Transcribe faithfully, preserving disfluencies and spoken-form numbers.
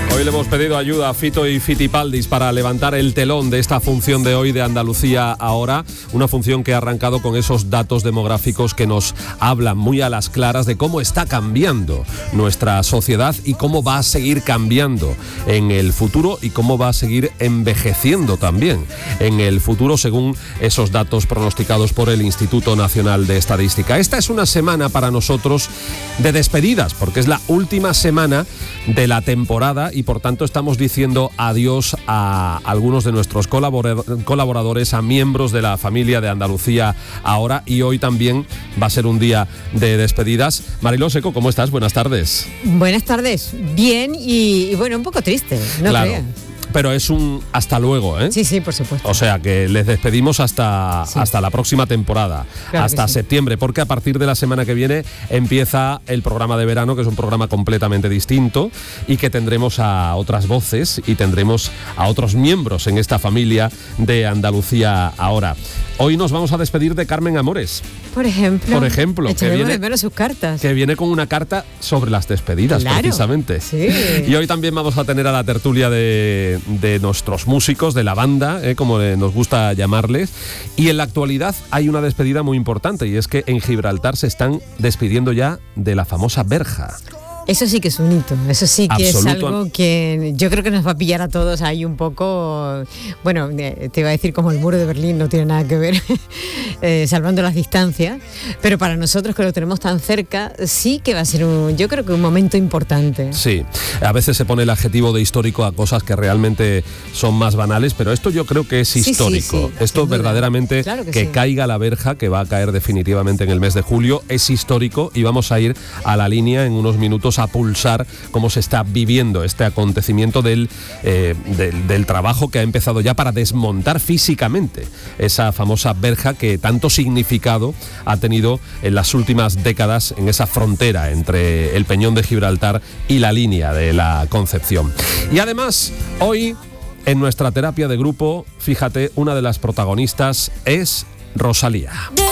Hoy le hemos pedido ayuda a Fito y Fitipaldis para levantar el telón de esta función de hoy de Andalucía Ahora, una función que ha arrancado con esos datos demográficos que nos hablan muy a las claras de cómo está cambiando nuestra sociedad y cómo va a seguir cambiando en el futuro y cómo va a seguir envejeciendo también en el futuro según esos datos pronosticados por el Instituto Nacional de Estadística. Esta es una semana para nosotros de despedidas, porque es la última semana de la temporada y por tanto estamos diciendo adiós a algunos de nuestros colaboradores, a miembros de la familia de Andalucía Ahora, y hoy también va a ser un día de despedidas. Mariló Seco, ¿cómo estás? Buenas tardes. Buenas tardes. Bien y, y bueno, un poco triste, no claro. creas. Pero es un hasta luego, ¿eh? Sí, sí, por supuesto. O sea, que les despedimos hasta, sí. hasta la próxima temporada, claro hasta sí. septiembre, porque a partir de la semana que viene empieza el programa de verano, que es un programa completamente distinto y que tendremos a otras voces y tendremos a otros miembros en esta familia de Andalucía Ahora. Hoy nos vamos a despedir de Carmen Amores. Por ejemplo. Por ejemplo. Que viene, de menos sus cartas. Que viene con una carta sobre las despedidas, claro, precisamente. Sí. Y hoy también vamos a tener a la tertulia de, de nuestros músicos, de la banda, eh, como nos gusta llamarles. Y en la actualidad hay una despedida muy importante, y es que en Gibraltar se están despidiendo ya de la famosa verja. Eso sí que es un hito, eso sí que Absoluto. Es algo que yo creo que nos va a pillar a todos ahí un poco, bueno, te iba a decir como el muro de Berlín, no tiene nada que ver, eh, salvando las distancias, pero para nosotros que lo tenemos tan cerca, sí que va a ser un, yo creo que un momento importante. Sí, a veces se pone el adjetivo de histórico a cosas que realmente son más banales, pero esto yo creo que es histórico. Sí, sí, sí, esto verdaderamente, claro que, que sí. caiga la verja, que va a caer definitivamente en el mes de julio, es histórico, y vamos a ir a la línea en unos minutos a pulsar cómo se está viviendo este acontecimiento del, eh, del, del trabajo que ha empezado ya para desmontar físicamente esa famosa verja que tanto significado ha tenido en las últimas décadas en esa frontera entre el Peñón de Gibraltar y la línea de la Concepción. Y además, hoy en nuestra terapia de grupo, fíjate, una de las protagonistas es Rosalía.